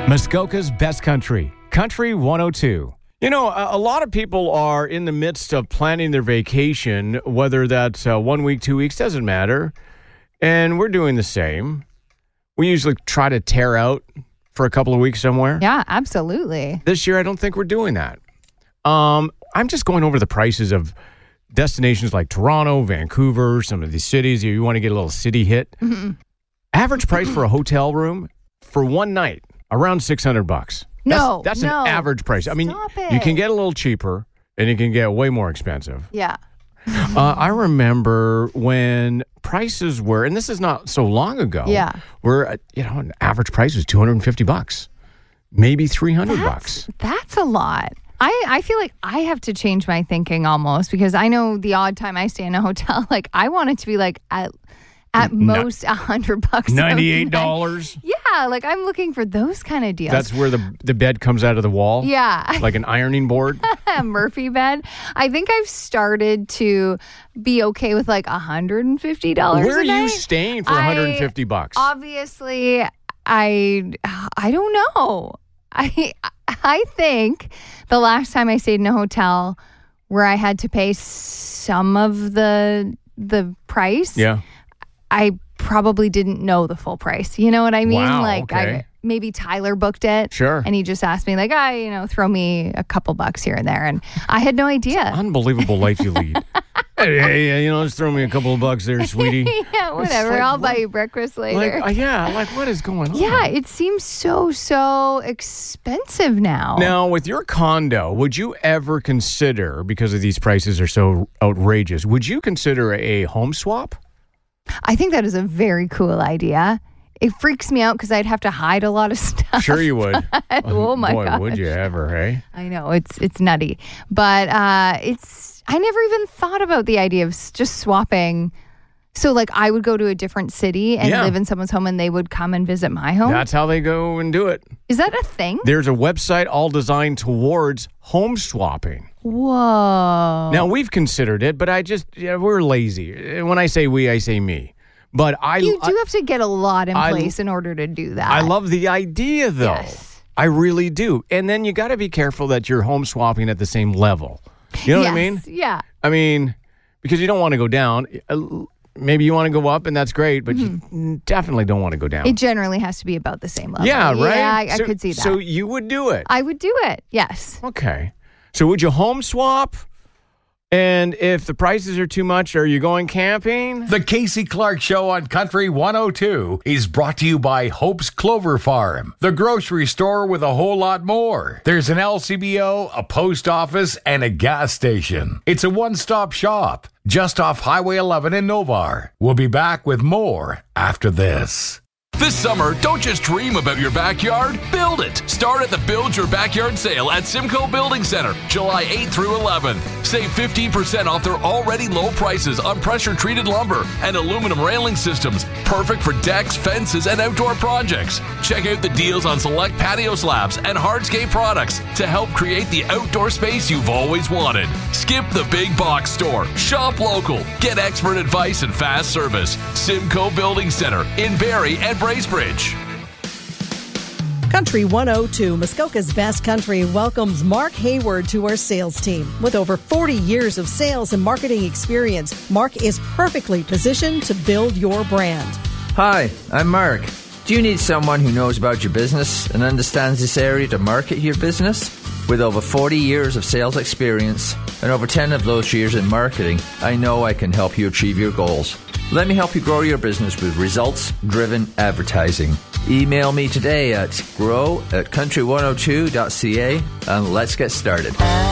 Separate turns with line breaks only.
Muskoka's Best Country, Country 102. You know, a lot of people are in the midst of planning their vacation, whether that's 1 week, 2 weeks, doesn't matter. And we're doing the same. We usually try to tear out for a couple of weeks somewhere.
Yeah, absolutely.
This year, I don't think we're doing that. I'm just going over the prices of destinations like Toronto, Vancouver, some of these cities. You want to get a little city hit. Mm-hmm. Average price for a hotel room for one night, around $600. That's an average price. I mean, you can get a little cheaper and you can get way more expensive.
Yeah.
I remember when prices were, and this is not so long ago.
Yeah.
Where an average price was $250, maybe $300.
That's a lot. I feel like I have to change my thinking almost, because I know the odd time I stay in a hotel, like I want it to be like at most $100.
$98.
Yeah, like I'm looking for those kind of deals.
That's where the bed comes out of the wall?
Yeah.
Like an ironing board?
A Murphy bed. I think I've started to be okay with like $150
Where are
a night.
you staying for $150?
Obviously, I don't know. I think the last time I stayed in a hotel where I had to pay some of the price, I probably didn't know the full price. You know what I mean?
Wow,
like
okay.
Maybe Tyler booked it.
Sure.
And he just asked me like, throw me a couple bucks here and there. And I had no idea.
Unbelievable life you lead. Hey, just throw me a couple of bucks there, sweetie.
Yeah, whatever. I'll buy you breakfast later.
What is going on?
Yeah, it seems so expensive now.
Now, with your condo, would you ever consider, because of these prices are so outrageous, would you consider a home swap?
I think that is a very cool idea. It freaks me out because I'd have to hide a lot of stuff.
Sure you would.
Oh my
boy,
gosh.
Would you ever, hey?
I know, it's nutty. But I never even thought about the idea of just swapping. So like I would go to a different city and live in someone's home and they would come and visit my home?
That's how they go and do it.
Is that a thing?
There's a website all designed towards home swapping.
Whoa.
Now, we've considered it, but we're lazy. When I say we, I say me. But
you do have to get a lot in place in order to do that.
I love the idea, though.
Yes.
I really do. And then you got to be careful that you're home swapping at the same level. You know what I mean?
Yeah.
I mean, because you don't want to go down. Maybe you want to go up, and that's great, but you definitely don't want to go down.
It generally has to be about the same level.
Yeah, right?
Yeah, I could see that.
So you would do it?
I would do it, yes.
Okay. So would you home swap? And if the prices are too much, are you going camping?
The Casey Clark Show on Country 102 is brought to you by Hope's Clover Farm, the grocery store with a whole lot more. There's an LCBO, a post office, and a gas station. It's a one-stop shop just off Highway 11 in Novar. We'll be back with more after this.
This summer, don't just dream about your backyard, build it. Start at the Build Your Backyard sale at Simcoe Building Center, July 8th through 11th. Save 15% off their already low prices on pressure-treated lumber and aluminum railing systems, perfect for decks, fences, and outdoor projects. Check out the deals on select patio slabs and hardscape products to help create the outdoor space you've always wanted. Skip the big box store. Shop local. Get expert advice and fast service. Simcoe Building Center in Barrie and Bracebridge.
Country 102, Muskoka's Best Country, welcomes Mark Hayward to our sales team. With over 40 years of sales and marketing experience, Mark is perfectly positioned to build your brand.
Hi, I'm Mark. Do you need someone who knows about your business and understands this area to market your business? With over 40 years of sales experience and over 10 of those years in marketing, I know I can help you achieve your goals. Let me help you grow your business with results-driven advertising. Email me today at grow@country102.ca and let's get started.